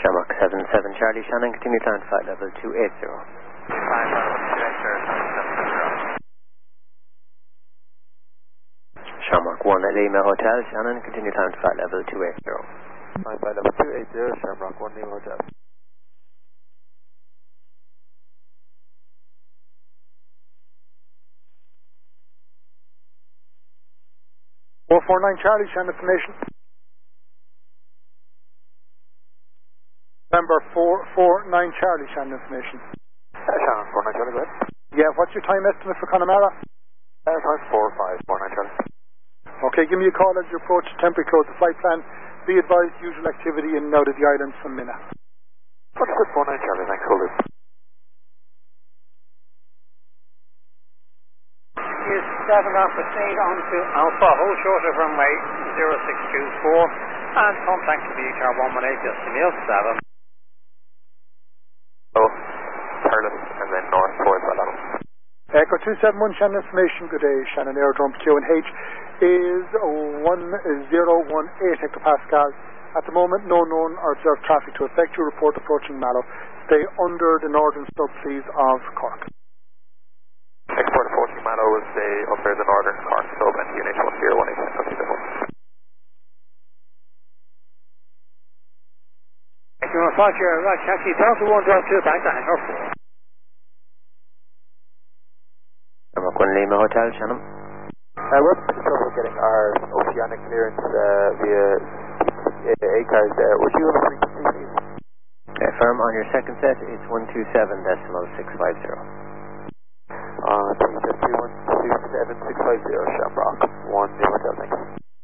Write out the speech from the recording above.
Shamrock 77 Charlie Shannon, continue climb flight level 280. Shamrock 1 at Lima Hotel, Shannon, continue climb flight level 280. Climb flight level 280, Shamrock 1 Lima Hotel. 449 Charlie, Shannon information. November 449 Charlie, Shannon information. Shannon 49 Charlie, go ahead. Yeah, what's your time estimate for Connemara? Time 4549 Charlie. Okay, give me a call as you approach the temporary close the flight plan. Be advised, usual activity in and out of the islands from Minna. What's good 49 Charlie, thanks, hold it. Is 7 off proceed on to Alpha, hold short of runway 0624 and contact the BHR 118 just to Neil 7. Oh, Perlis and then north towards Alabama. Echo 271 Shannon information, good day, Shannon Aerodrome QNH is 1018 hectopascal. At the moment, no known or observed traffic to affect you. Report approaching Mallow. Stay under the northern stub, please, of Cork. Export approaching Mallow will stay under the northern Cork sub and UNH 1018. If you want to find your right taxi, Delta 1 Delta 2 back to hangar 4. Shamrock 1 Lima Hotel, Shannon. We're having trouble getting our oceanic clearance via ACARS there. Would you have a frequency, please? Firm on your second set, it's 127.650. T-Jet 2127650, Shamrock 1 Hotel, thanks.